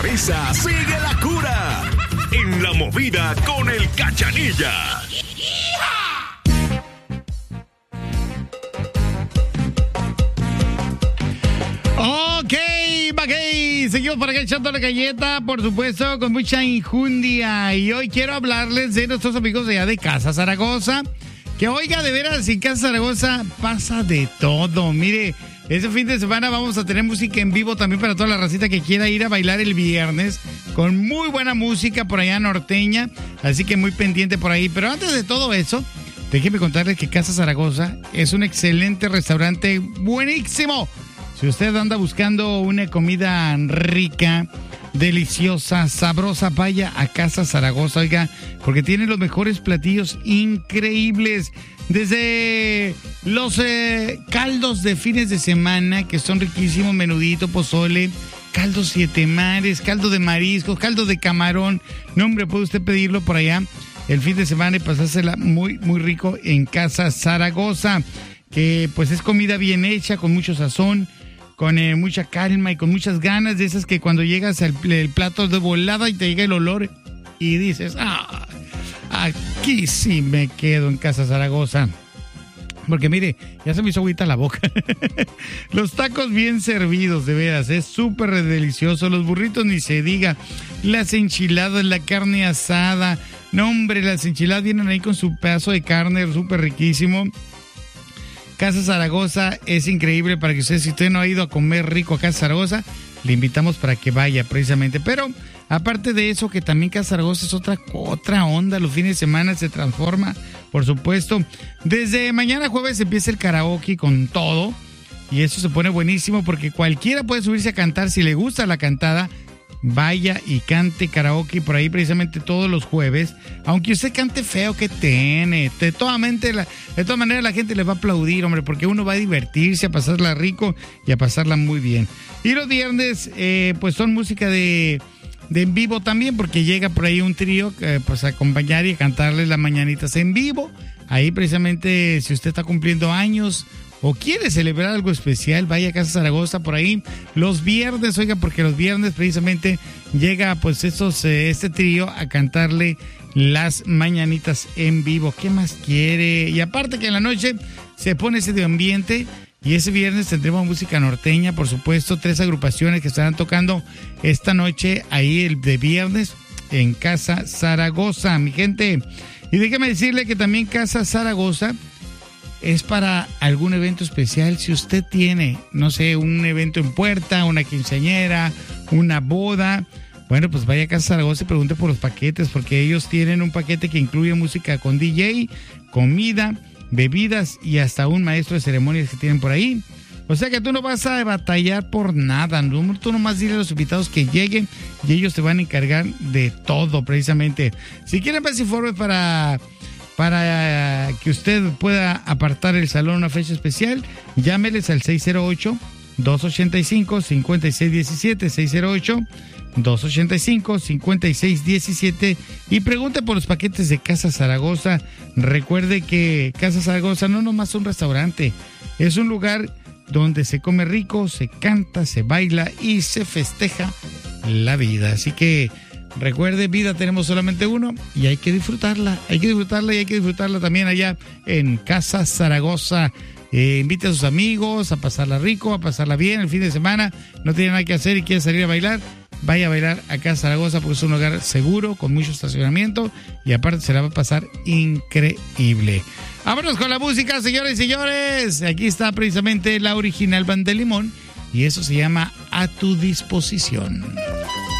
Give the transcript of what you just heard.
risa sigue la cura. En La Movida con el Cachanilla. Ok, seguimos por acá echando la galleta, por supuesto, con mucha injundia. Y hoy quiero hablarles de nuestros amigos de allá de Casa Zaragoza. Que oiga, de veras, en Casa Zaragoza pasa de todo. Mire, este fin de semana vamos a tener música en vivo también para toda la racita que quiera ir a bailar el viernes. Con muy buena música por allá norteña. Así que muy pendiente por ahí. Pero antes de todo eso, déjenme contarles que Casa Zaragoza es un excelente restaurante, buenísimo. Si usted anda buscando una comida rica, deliciosa, sabrosa, vaya a Casa Zaragoza, oiga, porque tiene los mejores platillos increíbles. Desde los caldos de fines de semana, que son riquísimos, menudito, pozole, caldo siete mares, caldo de mariscos, caldo de camarón. No, hombre, puede usted pedirlo por allá el fin de semana y pasársela muy, muy rico en Casa Zaragoza, que pues es comida bien hecha, con mucho sazón, con mucha calma y con muchas ganas, de esas que cuando llegas al plato de volada y te llega el olor y dices, aquí sí me quedo en Casa Zaragoza. Porque mire, ya se me hizo agüita la boca. Los tacos bien servidos, de veras, es súper delicioso. Los burritos ni se diga. Las enchiladas, la carne asada. No, hombre, las enchiladas vienen ahí con su pedazo de carne súper riquísimo. Casa Zaragoza es increíble para que usted, si usted no ha ido a comer rico a Casa Zaragoza, le invitamos para que vaya precisamente. Pero aparte de eso, que también Casa Zaragoza es otra onda, los fines de semana se transforma, por supuesto. Desde mañana jueves empieza el karaoke con todo y eso se pone buenísimo porque cualquiera puede subirse a cantar si le gusta la cantada. Vaya y cante karaoke por ahí precisamente todos los jueves. Aunque usted cante feo, que tiene. De todas maneras la gente le va a aplaudir, hombre, porque uno va a divertirse, a pasarla rico y a pasarla muy bien. Y los viernes, pues son música de en vivo también, porque llega por ahí un trío pues a acompañar y a cantarles las mañanitas en vivo. Ahí precisamente, si usted está cumpliendo años o quiere celebrar algo especial, vaya a Casa Zaragoza por ahí los viernes, oiga, porque los viernes precisamente llega pues este trío a cantarle las mañanitas en vivo. ¿Qué más quiere? Y aparte que en la noche se pone ese de ambiente y ese viernes tendremos música norteña, por supuesto, 3 agrupaciones que estarán tocando esta noche ahí el de viernes en Casa Zaragoza, mi gente. Y déjeme decirle que también Casa Zaragoza es para algún evento especial. Si usted tiene, no sé, un evento en puerta, una quinceañera, una boda, bueno, pues vaya a Casa Zaragoza y pregunte por los paquetes, porque ellos tienen un paquete que incluye música con DJ, comida, bebidas y hasta un maestro de ceremonias que tienen por ahí. O sea que tú no vas a batallar por nada, ¿no? Tú nomás dile a los invitados que lleguen y ellos te van a encargar de todo, precisamente. Si quieren más informes para que usted pueda apartar el salón a una fecha especial, llámeles al 608-285-5617, 608-285-5617 y pregunte por los paquetes de Casa Zaragoza. Recuerde que Casa Zaragoza no nomás es un restaurante, es un lugar donde se come rico, se canta, se baila y se festeja la vida. Así que recuerde, vida tenemos solamente uno y hay que disfrutarla, y hay que disfrutarla también allá en Casa Zaragoza. Invite a sus amigos a pasarla rico, a pasarla bien el fin de semana. No tiene nada que hacer y quiere salir a bailar, vaya a bailar a Casa Zaragoza porque es un lugar seguro, con mucho estacionamiento y aparte se la va a pasar increíble. Vámonos con la música, señores y señores. Aquí está precisamente la original Banda de Limón y eso se llama A Tu Disposición.